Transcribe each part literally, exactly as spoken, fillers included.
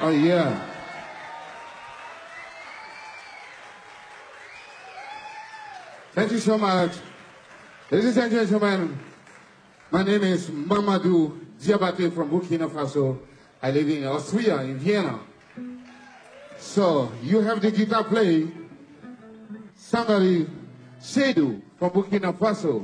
Oh, yeah. Thank you so much. Ladies and gentlemen, my name is Mamadou Diabate from Burkina Faso. I live in Austria, in Vienna. So, you have the guitar playing. Somebody, Seydou from Burkina Faso.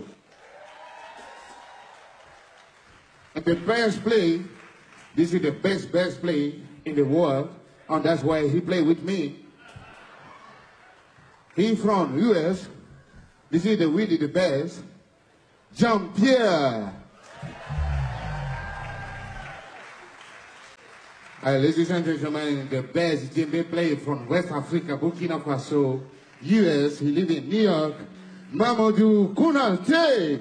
And the bass play, this is the best bass play in the world, and that's why he played with me. He from U S. This is the really the bass. Jean-Pierre. Uh, ladies and gentlemen, the bass djembe play from West Africa, Burkina Faso, U S. He lives in New York. Mamadou Konaté.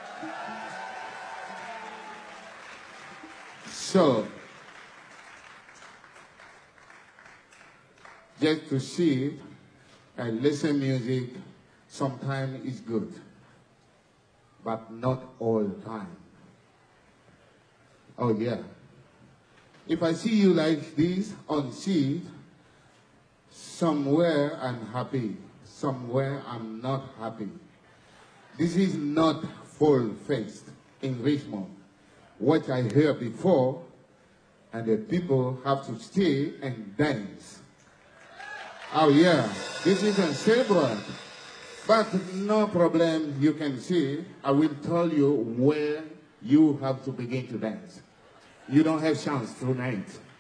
So, just to see and listen music, sometimes is good, but not all the time. Oh yeah. If I see you like this on seat, somewhere I'm happy, somewhere I'm not happy. This is not full-faced in Richmond. What I heard before, and the people have to stay and dance. Oh yeah, this is a celebrate. But no problem, you can see, I will tell you where you have to begin to dance. You don't have chance tonight.